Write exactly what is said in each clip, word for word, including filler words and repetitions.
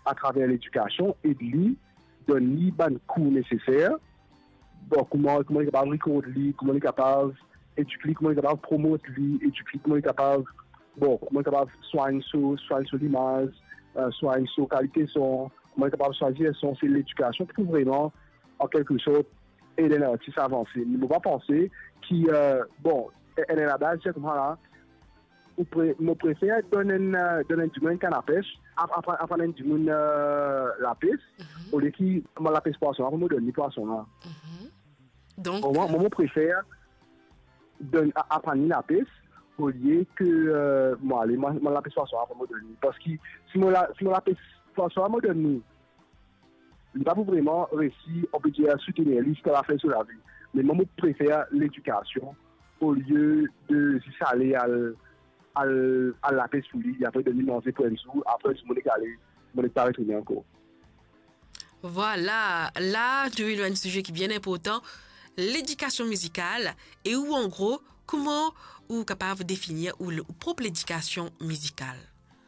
à travers l'éducation et de lui donner les cours nécessaires. Bon, comment, comment il est capable de recorder lui, comment il est capable d'éduquer, comment il est capable de promouvoir lui, éduquer, comment il est capable, bon, comment il est capable de soigner sur, soigner sur l'image, euh, soigner sur la qualité son, comment il est capable de choisir son, c'est l'éducation pour vraiment, en quelque sorte, aider l'artiste à avancer. Il ne faut pas penser qu'il, euh, bon, elle est là-bas, c'est comme ça là, je préfère donner du monde canne à pêche, après du monde la pêche, au lieu que la pêche poisson, on me donne les poissons là. Donc, moi, moi, je préfère apprendre la pêche au lieu que euh, moi, aller, moi, la pêche poisson, on me donne. Parce que si moi la, si moi la pêche poisson, on me donne, il n'est pas vraiment réussi, on peut dire, soutenir ce qu'elle a fait sur la vie. Mais moi, je préfère l'éducation au lieu de s'aller à à, à la paix sous lui, après de lui manger pour un sou, après je m'en ai calé, je m'en ai pas retourné encore. Voilà, là, tu as un sujet qui est bien important, l'éducation musicale, et où en gros, comment vous êtes capable de définir ou le propre l'éducation musicale?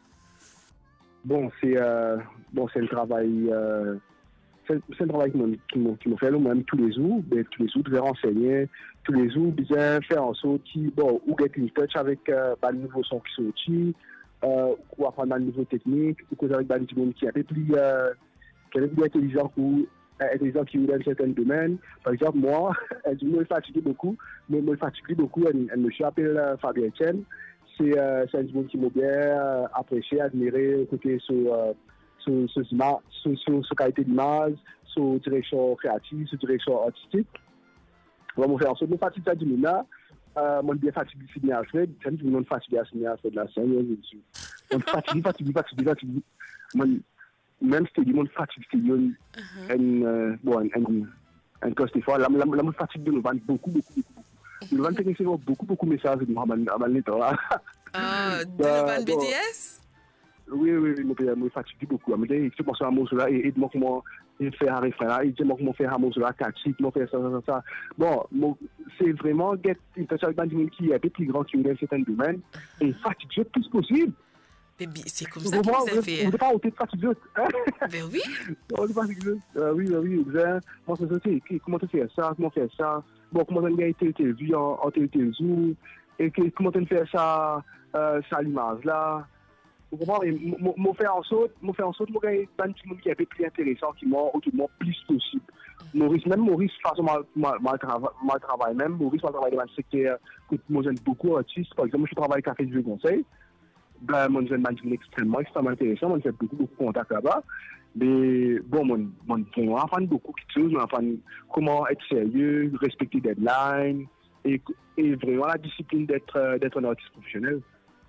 Bon, c'est euh, bon, c'est le travail, euh, c'est, c'est un travail qui me, qui me fait moi-même tous les jours, ben, tous les jours, bien renseigner, tous les jours, bien faire en sorte que, bon, ou get in touch avec euh, bah, le nouveau son qui sortit, euh, ou apprendre un nouveau technique, ou causer avec bah, du monde qui est un peu plus, euh, qui est un peu plus intelligent, ou euh, intelligent qui est dans certains domaines. Par exemple, moi, je me fatigue beaucoup, mais je me fatigue beaucoup, un, un monsieur appelle euh, Fabien Etienne, c'est, euh, c'est un monde qui m'a bien euh, apprécié, admiré, écouté sur, euh, sur, sur, sur, sur, sur, sur qualité d'image, sur direction créative, sur direction artistique. On va faire en sorte de fatiguer du monde là. Euh, moi, bien fatigué, c'est bien Alfred. C'est un monde fatigué, c'est bien Alfred là. C'est un fatigué, fatigué, fatigué, fatigué. Même si c'est du monde fatigué, c'est un, bon, un, un coste fort. La, la, la, la fatigue de nous vend beaucoup, beaucoup, beaucoup. Nous vendons techniquement beaucoup, beaucoup de messages de Mohamed Abal-Neto là. Ah, de le B T S? Oui, oui, oui, je me fatigue beaucoup. Je me dis, tu penses à un mot sur là, et aide-moi comment faire un refrain là, et dis-moi comment faire un mot sur là, catchy, comment faire ça, ça, ça. Bon, c'est vraiment get une personne qui est un peu plus grand qui est dans certains domaines, et fatigué le plus possible. C'est comme ça que vous avez fait. On ne peut pas ôter de fatigué. Ben oui. On ne peut pas fatigué. Oui, oui, oui. Moi, c'est comment tu fais ça, comment faire ça. Bon, comment tu as été vu en télévision, et comment tu fais ça, ça l'image là. Vous comprenez? Je fais en sorte, je fais en sorte, je gagne un petit monde qui est un peu plus intéressant, qui m'a autour plus possible. Maurice, même Maurice, façon mal travail, même Maurice, mal travail dans le secteur, que moi j'aime beaucoup artiste. Par exemple, je travaille Café du Conseil. Ben, moi j'aime un petit extrêmement, extrêmement intéressant. Moi j'ai beaucoup, beaucoup de contacts là-bas. Mais bon, moi, moi, on apprend beaucoup de choses, on apprend comment être sérieux, respecter des deadlines, et, et vraiment la discipline d'être, d'être un artiste professionnel.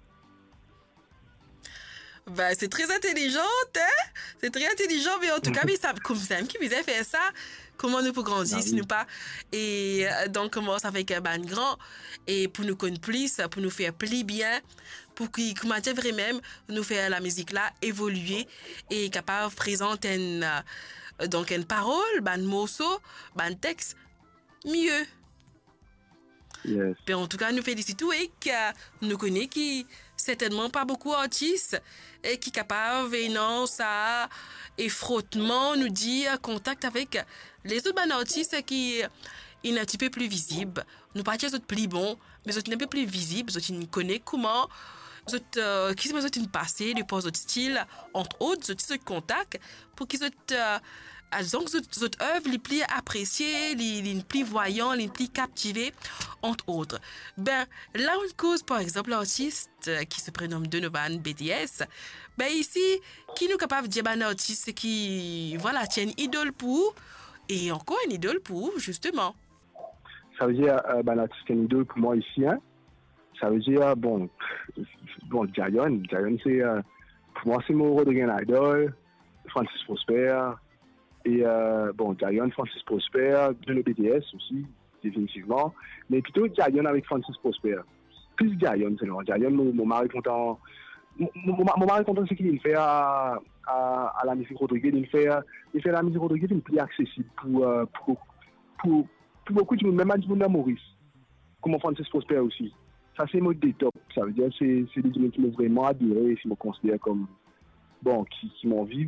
Ben, c'est très intelligent, hein? C'est très intelligent, mais en tout cas, mais ça, comme ça, qui faisait faire ça, comment nous pouvons grandir, ah, si oui. nous pas. Et donc, commence avec un ban grand, et pour nous connaître plus, pour nous faire plus bien, pour que, comment dire, vraiment, nous faire la musique là évoluer, et capable de présenter une, donc, une parole, ban morceau, ban texte, mieux. Yes. Mais en tout cas, nous félicitons et que nous connaissons qui certainement pas beaucoup d'artistes et qui capable et non ça et frottement nous dit contact avec les autres artistes qui sont un petit peu plus visibles. Nous pas dire autres plus bons, mais autres un peu plus visibles, autres nous connaissent comment autres euh, qui sont autres passé, de pose autres style entre autres autres contact pour qu'ils autres euh, donc, cette, cette œuvre, les plus appréciées, les, les plus voyants, les plus captivés, entre autres. Ben, là, on cause, par exemple, l'artiste qui se prénomme Donovan B T S, ben, ici, qui nous capable de dire, ben, un artiste qui, voilà, tient une idole pour, et encore une idole pour, justement. Ça veut dire, euh, ben, l'artiste est une idole pour moi ici, hein. Ça veut dire, bon, bon, Jayon, Jayon, c'est, euh, pour moi, c'est mon Rodriguez idol, Francis Prosper. Et euh, bon, Jayon, Francis Prosper, de le B T S aussi, définitivement. Mais plutôt Jayon avec Francis Prosper. Plus Jayon, c'est non. Jayon, mon, mon mari content. Mon, mon, mon mari content, c'est qu'il fait à, à, à la musique Rodriguez. Il fait, il fait la musique Rodriguez une plus accessible pour, pour, pour, pour beaucoup de monde, même à du monde à Maurice. Comme Francis Prosper aussi. Ça, c'est mon top. Ça veut dire que c'est des gens qui m'ont vraiment adoré et qui me considèrent comme, bon, qui, qui m'ont vu.